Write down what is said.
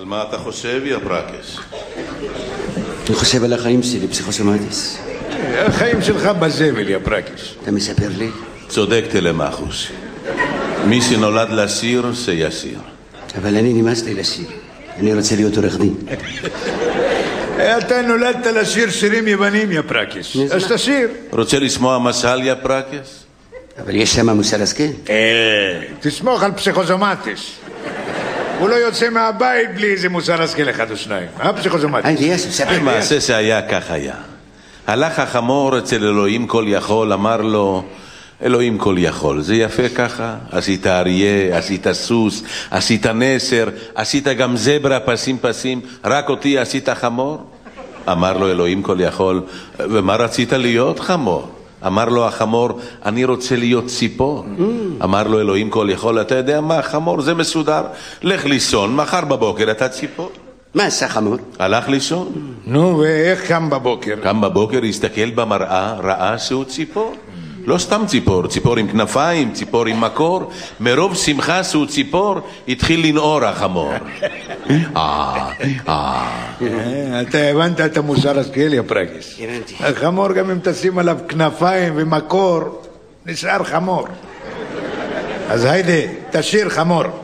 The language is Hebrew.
מה אתה חושב, יא ברקס? אני חושב על החיים שלי, פסיכוסומטיס. החיים שלך בזבל, יא ברקס. אתה מספר לי? צודק תלמחוס. מי שנולד לשיר, שישיר. אבל אני נמאס לי לשיר. אני רוצה להיות עורך דין. אתה נולדת לשיר שירים יוונים, יא ברקס. אז תשיר. רוצה לשמוע משל, יא ברקס? אבל יש שם מוסר השכל. תסמוך על פסיכוסומטיס. הוא לא יוצא מהבית בלי איזה מוסר השכל אחד או שניים. פסיכוסומטיס. ספר. מעשה שהיה כך היה. הלך החמור אצל אלוהים כל יכול, אמר לו, אלוהים כל יכול, זה יפה ככה? עשית אריה, עשית סוס, עשית נסר, עשית גם זברה פסים פסים, רק אותי עשית חמור? אמר לו אלוהים כל יכול, ומה רצית להיות חמור? אמר לו החמור, אני רוצה להיות ציפור. אמר לו אלוהים כל יכול, אתה יודע מה, חמור זה מסודר, לך לישון, מחר בבוקר אתה ציפור. מה עשה חמור? הלך לישון. נו, ואיך קם בבוקר? קם בבוקר, הסתכל במראה, ראה שהוא ציפור. לא סתם ציפור, ציפור עם כנפיים, ציפור עם מקור. מרוב שמחה שהוא ציפור, התחיל לנעור החמור. אתה הבנת את המוסר השכל, יא ברקס. הבנתי. החמור גם אם תשים עליו כנפיים ומקור, נשאר חמור. אז היידה, תשיר חמור.